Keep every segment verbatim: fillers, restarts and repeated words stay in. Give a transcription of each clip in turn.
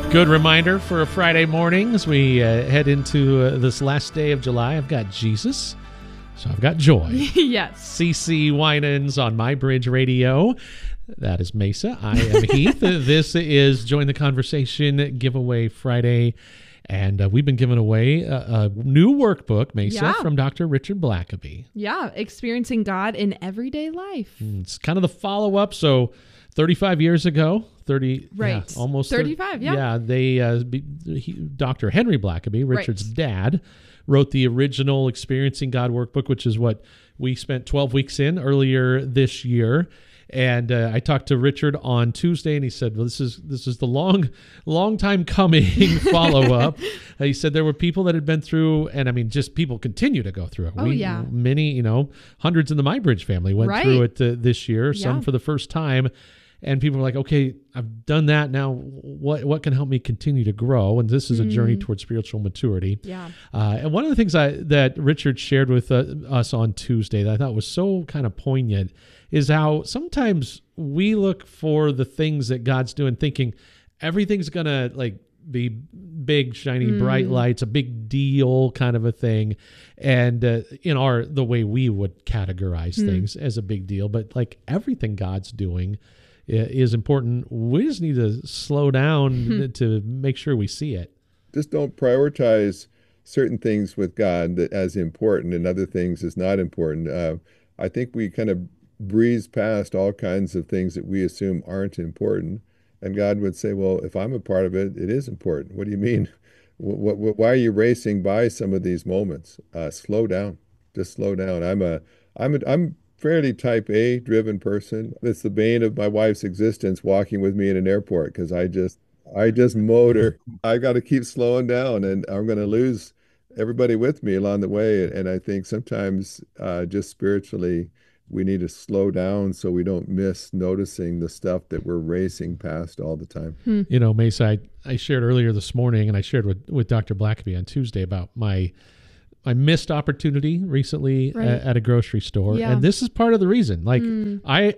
Good reminder for a Friday morning as we uh, head into uh, this last day of July. I've got Jesus, so I've got joy. Yes. C C Winans on My Bridge Radio. That is Mesa. I am Heath. This is Join the Conversation Giveaway Friday. And uh, we've been giving away a, a new workbook, Mesa, Yeah. from Doctor Richard Blackaby. Yeah, experiencing God in everyday life. It's kind of the follow-up. So thirty-five years ago, thirty, Right. yeah, almost thirty-five, yeah. Yeah, they, uh, be, he, Doctor Henry Blackaby, Richard's Right. dad, wrote the original Experiencing God workbook, which is what we spent twelve weeks in earlier this year. And uh, I talked to Richard on Tuesday, and he said, well, this is this is the long, long time coming follow-up. Uh, he said there were people that had been through, and I mean, just people continue to go through it. Oh, yeah. Many, you know, hundreds in the MyBridge family went Right. through it uh, this year, some Yeah. for the first time. And people were like, okay, I've done that. Now, what what can help me continue to grow? And this is a journey towards spiritual maturity. Yeah. Uh, and one of the things I, that Richard shared with uh, us on Tuesday that I thought was so kind of poignant is how sometimes we look for the things that God's doing thinking everything's going to like be big, shiny, bright lights, a big deal kind of a thing. And uh, in our, the way we would categorize things as a big deal, but like everything God's doing i- is important. We just need to slow down to make sure we see it. Just don't prioritize certain things with God that as important and other things as not important. Uh, I think we kind of breeze past all kinds of things that we assume aren't important. And God would say, well, if I'm a part of it, it is important. What do you mean? What, what, why are you racing by some of these moments? Uh, slow down. Just slow down. I'm a, I'm a, I'm fairly type A driven person. It's the bane of my wife's existence walking with me in an airport because I just, I just motor. I got to keep slowing down, and I'm going to lose everybody with me along the way. And I think sometimes uh, just spiritually, we need to slow down so we don't miss noticing the stuff that we're racing past all the time. You know, Mesa, I, I shared earlier this morning, and I shared with, with Doctor Blackaby on Tuesday about my my missed opportunity recently Right. at, at a grocery store. Yeah. And this is part of the reason. Like, I,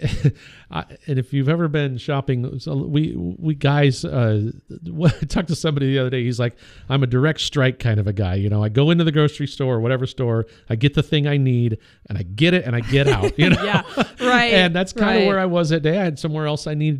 I, and if you've ever been shopping, so we, we guys, uh, I talked to somebody the other day. He's like, I'm a direct strike kind of a guy. You know, I go into the grocery store or whatever store, I get the thing I need, and I get it, and I get out, you know? Yeah. Right. And that's kind of right. where I was that day. I had somewhere else I needed